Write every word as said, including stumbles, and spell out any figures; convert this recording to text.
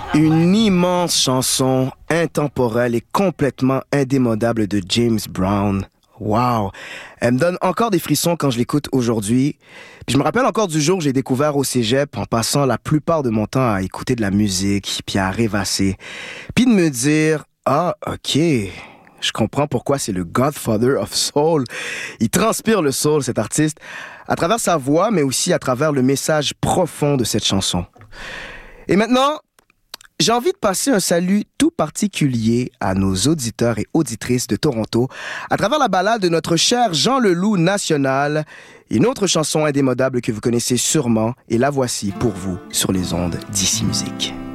Une immense chanson intemporelle et complètement indémodable de James Brown. Wow! Elle me donne encore des frissons quand je l'écoute aujourd'hui. Puis je me rappelle encore du jour où j'ai découvert au cégep en passant la plupart de mon temps à écouter de la musique puis à rêvasser. Puis de me dire, ah, ok, je comprends pourquoi c'est le Godfather of Soul. Il transpire le soul, cet artiste, à travers sa voix, mais aussi à travers le message profond de cette chanson. Et maintenant, j'ai envie de passer un salut tout particulier à nos auditeurs et auditrices de Toronto à travers la ballade de notre cher Jean Leloup National, une autre chanson indémodable que vous connaissez sûrement, et la voici pour vous sur les ondes d'Ici Musique.